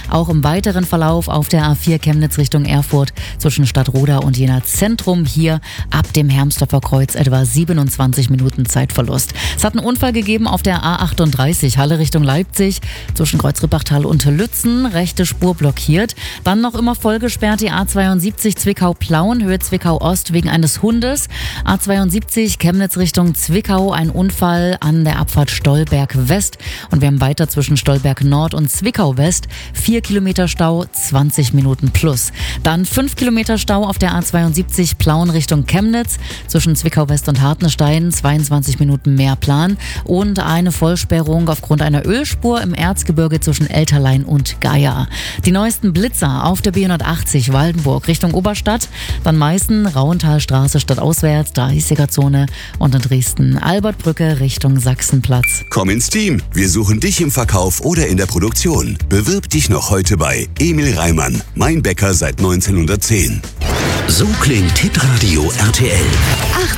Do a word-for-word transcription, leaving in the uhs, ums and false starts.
Auch im weiteren Verlauf auf der A vier Chemnitz Richtung Erfurt zwischen Stadtroda und Jena Zentrum hier ab dem Hermsdorfer Kreuz etwa siebenundzwanzig Minuten Zeitverlust. Es hat einen Unfall gegeben auf der A achtunddreißig Halle Richtung Leipzig zwischen Kreuz-Rippachtal und Lützen. Rechte Spur blockiert. Dann noch immer voll gesperrt die A zweiundsiebzig Zwickau-Plauen, Höhe Zwickau-Ost wegen eines Hundes. A zweiundsiebzig Chemnitz Richtung Zwickau, ein Unfall an der Abfahrt Stolberg-West. Und wir haben weiter zwischen Stolberg-Nord und Zwickau-West vier Kilometer Stau, zwanzig Minuten plus. Dann fünf Kilometer Stau auf der A zweiundsiebzig Plauen Richtung Chemnitz zwischen Zwickau-West und Hartenstein, zweiundzwanzig Minuten mehr Plan. Und eine Vollsperrung aufgrund einer Ölspur im Erzgebirge zwischen Elterlein und Geier. Die neuesten Blitzer auf der B hundertachtzig Waldenburg Richtung Oberstadt, dann Meißen, Rauentalstraße stadtauswärts, dreißiger-Zone und in Dresden Albertbrücke Richtung Sachsenplatz. Komm ins Team, wir suchen dich im Verkauf oder in der Produktion. Bewirb dich noch heute bei Emil Reimann, mein Bäcker seit neunzehnhundertzehn. So klingt Hitradio R T L.